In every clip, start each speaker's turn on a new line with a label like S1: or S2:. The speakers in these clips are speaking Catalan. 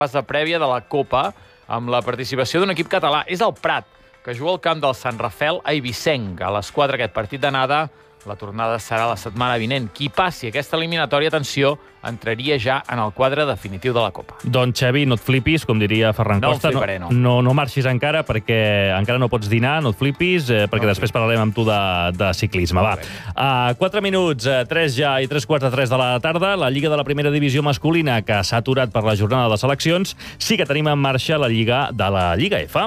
S1: fase prèvia de la Copa amb la participació d'un equip català. És el Prat, que juga al camp del Sant Rafel a Eivissenc. A les 4 aquest partit d'anada. La tornada serà la setmana vinent. Qui passi aquesta eliminatòria, atenció, entraria ja en el quadre definitiu de la Copa.
S2: Doncs, Xavi, no et flipis, com diria Ferran Costa.
S1: No fliparé, no.
S2: No marxis encara, perquè encara no pots dinar, no et flipis, perquè després parlarem amb tu de ciclisme. Va. 4 minuts, 3 ja i 3:15 de la tarda. La Lliga de la Primera Divisió masculina, que s'ha aturat per la jornada de seleccions, sí que tenim en marxa la Lliga de la Lliga F.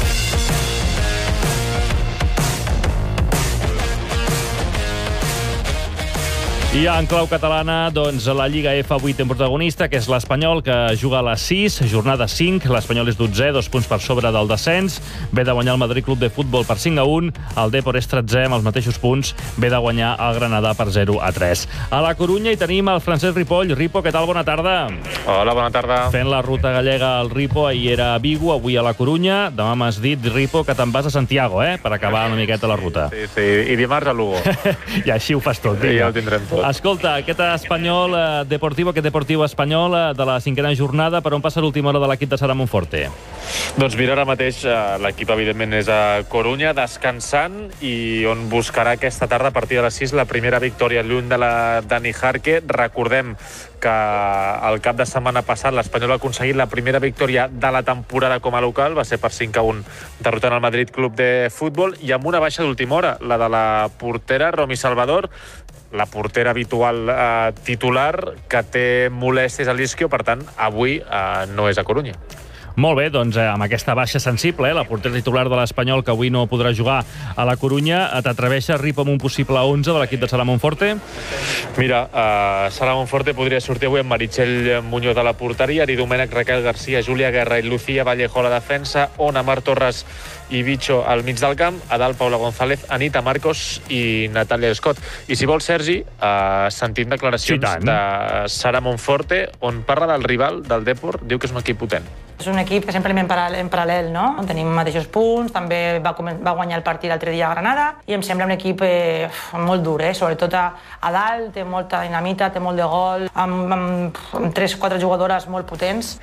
S2: I en clau catalana, doncs, la Lliga F avui té un protagonista, que és l'Espanyol, que juga a les 6, jornada 5. L'Espanyol és 12è, 2 punts per sobre del descens. Ve de guanyar el Madrid Club de Futbol per 5-1. El Depor és 13è, amb els mateixos punts. Ve de guanyar el Granada per 0-3. A la Corunya hi tenim el Francesc Ripoll. Ripo, què tal? Bona tarda.
S3: Hola, bona tarda.
S2: Fent la ruta gallega al Ripo, ahir era a Vigo, avui a la Corunya. Demà m'has dit, Ripo, que te'n vas a Santiago, per acabar una miqueta la ruta.
S3: Sí, i dimarts a Lugo.
S2: I així ho fas tot.
S3: Sí, ja ho tindrem tot.
S2: Escolta, aquest Espanyol aquest Deportiu Espanyol de la 5a jornada, per on passa l'última hora de l'equip de Sara Monforte?
S3: Doncs mira, ara mateix l'equip evidentment és a Corunya, descansant, i on buscarà aquesta tarda a partir de les 6 la primera victòria lluny de la Dani Jarque. Recordem que el cap de setmana passat l'Espanyol va aconseguir la primera victòria de la temporada com a local, va ser per 5-1 derrotant el Madrid Club de Futbol, i amb una baixa d'última hora, la de la portera Romy Salvador, la portera habitual titular, que té molèsties a l'isquio, per tant, avui no és a Corunya.
S2: Molt bé, doncs amb aquesta baixa sensible, la portera titular de l'Espanyol, que avui no podrà jugar a la Corunya, t'atreveixes, Ripo, amb un possible 11 de l'equip de Sara Monforte?
S3: Mira, Sara Monforte podria sortir avui amb Meritxell Muñoz a la porteria, Ari Domènech, Raquel García, Júlia Guerra i Lucía Vallejo a la defensa, Ona Mar Torres i Bicho al mig del camp, a dalt Paula González, Anita Marcos i Natàlia Scott. I si vols, Sergi, sentim declaracions de Sara Monforte, on parla del rival, del Depor, diu que és un equip potent.
S4: És un equip que sempre anem en paral·lel, no? Tenim mateixos punts, també va guanyar el partit l'altre dia a Granada, i em sembla un equip molt dur, sobretot a dalt, té molta dinamita, té molt de gol, amb 3-4 jugadores molt potents.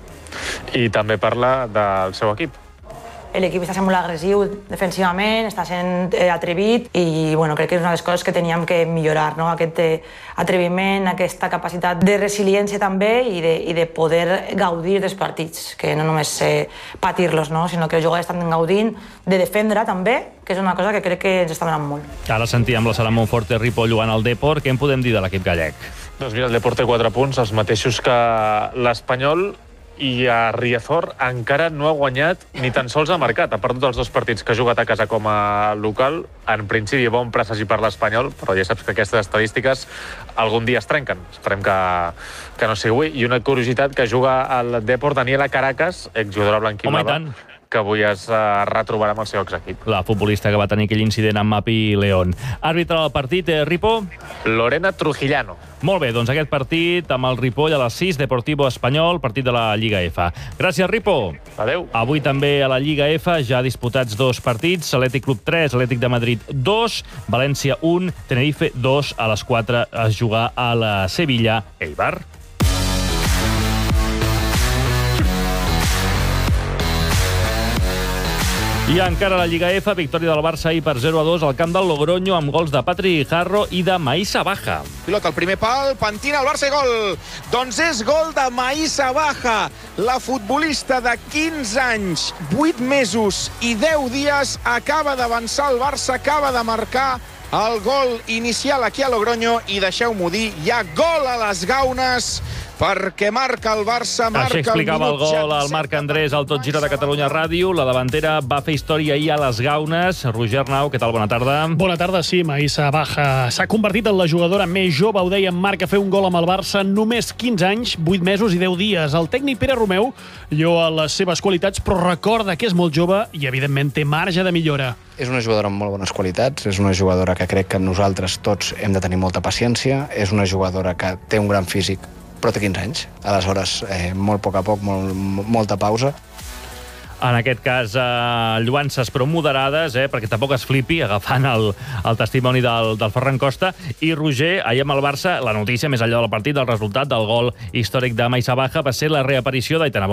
S3: I també parla del seu equip.
S4: L'equip està sent molt agressiu defensivament, està sent atrevit, i crec que és una de les coses que teníem que millorar, no? Aquest atreviment, aquesta capacitat de resiliència també, i de poder gaudir dels partits, que no només patir-los, no? Sinó que els jugadors estan gaudint de defendre també, que és una cosa que crec que ens està donant molt.
S2: Ara sentíem la Sara Monforte Ripo jugant al Depor. Què en podem dir de l'equip gallec?
S3: Doncs mira, el Depor té 4 punts, els mateixos que l'Espanyol, i a Riazor encara no ha guanyat ni tan sols ha marcat. Ha perdut els 2 partits que ha jugat a casa com a local. En principi, bon presagi per l'Espanyol, però ja saps que aquestes estadístiques algun dia es trenquen. Esperem que no sigui avui. I una curiositat, que juga al Depor Daniela Caracas, exjugadora blanquimada, que avui es retrobarà amb el seu exequip.
S2: La futbolista que va tenir aquell incident amb Mapi León. Àrbitre del partit, Ripo?
S3: Lorena Trujillano.
S2: Molt bé, doncs aquest partit amb el Ripoll a les 6, Deportivo Espanyol, partit de la Lliga F. Gràcies, Ripo.
S3: Adéu.
S2: Avui també a la Lliga F ja disputats 2 partits, Atlètic Club 3, Atlètic de Madrid 2, València 1, Tenerife 2, a les 4 es jugar a la Sevilla Eibar. I encara a la Lliga F, victòria del Barça ahir per 0-2 al camp del Logroño, amb gols de Patri Guijarro i de Maïssa Baja.
S5: Pilota al primer pal, pentina el Barça i gol. Doncs és gol de Maïssa Baja, la futbolista de 15 anys, 8 mesos i 10 dies, acaba d'avançar el Barça, acaba de marcar el gol inicial aquí a Logroño, i deixeu-m'ho dir, hi ha gol a les Gaunes, perquè marca el Barça, marca
S2: Així explicava el gol al
S5: 7.
S2: Marc Andrés al Tot Gira de Catalunya Ràdio. La davantera va fer història ahir a les Gaunes. Roger Arnau, què tal? Bona tarda.
S6: Bona tarda, sí. Maïssa Baja s'ha convertit en la jugadora més jove, ho deia en Marc, a fer un gol amb el Barça en només 15 anys, 8 mesos i 10 dies. El tècnic Pere Romeu lloa les seves qualitats, però recorda que és molt jove i, evidentment, té marge de millora.
S7: És una jugadora amb molt bones qualitats, és una jugadora que crec que nosaltres tots hem de tenir molta paciència, és una jugadora que té un gran físic, però té 15 anys. Aleshores, molt a poc, molta pausa.
S2: En aquest cas, lluances però moderades, perquè tampoc es flipi, agafant el testimoni del Ferran Costa. I Roger, ahir amb el Barça, la notícia més enllà del partit, del resultat del gol històric de Maissa Baja, va ser la reaparició d'Aitana